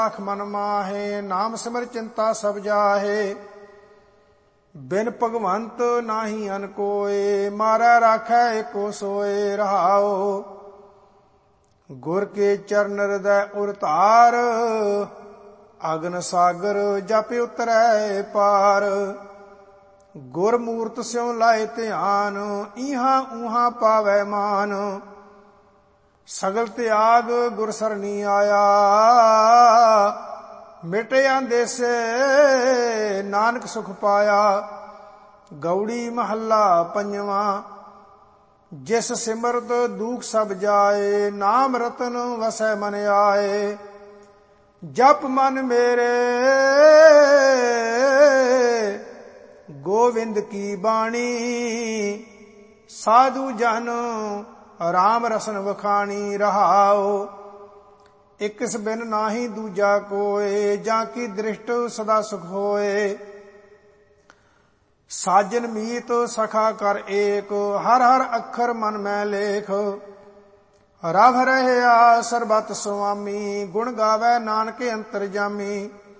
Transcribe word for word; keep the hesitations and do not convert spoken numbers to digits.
ਆਖ ਮਨ ਮਾਹੇ, ਨਾਮ ਸਿਮਰ ਚਿੰਤਾ ਸਭ ਜਾਹੇ। ਬਿਨ ਭਗਵੰਤ ਨਾਹੀ ਅਨ ਕੋਇ, ਮਾਰੈ ਰਾਖੈ ਏਕੋ ਸੋਇ। ਰਹਾਉ ਗੁਰ ਕੇ ਚਰਨ ਹਿਰਦੈ ਉਰ ਧਾਰ, ਅਗਨ ਸਾਗਰ ਜਪ ਉਤਰੈ ਪਾਰ। ਗੁਰ ਮੂਰਤ ਸਿਉ ਲਾਏ ਧਿਆਨ, ਇਹਾਂ ਉਹਾਂ ਪਾਵੈ ਮਾਨ। ਸਗਲ ਤਿਆਗ ਗੁਰ ਸਰਣੀ ਆਇਆ, ਮਿਟੇ ਅੰਦੇਸੇ ਨਾਨਕ ਸੁਖ ਪਾਇਆ। ਗੌੜੀ ਮਹੱਲਾ ਪੰਜਵਾਂ। ਜਿਸ ਸਿਮਰਤ ਦੁਖ ਸਭ ਜਾਏ, ਨਾਮ ਰਤਨ ਵਸੈ ਮਨ ਆਏ। ਜਪ ਮਨ ਮੇਰੇ ਗੋਵਿੰਦ ਕੀ ਬਾਣੀ, ਸਾਧੂ ਜਨ ਰਾਮ ਰਸਨ ਵਖਾਣੀ। ਰਹਾਉ ਇਕਸ ਬਿਨ ਨਾਹੀ ਦੂਜਾ ਕੋਏ, ਜਾਂ ਕੀ ਦ੍ਰਿਸ਼ਟ ਸਦਾ ਸੁਖ ਹੋਏ। ਸਾਜਨ ਮੀਤ ਸਖਾ ਕਰ ਏਕ, ਹਰ ਹਰ ਅੱਖਰ ਮਨ ਮੈਂ ਲੇਖ। ਰਵ ਰਹਿਆ ਸਰਬਤ ਸੁਆਮੀ, ਗੁਣ ਗਾਵੈ ਨਾਨਕ ਅੰਤਰਜਾਮੀ।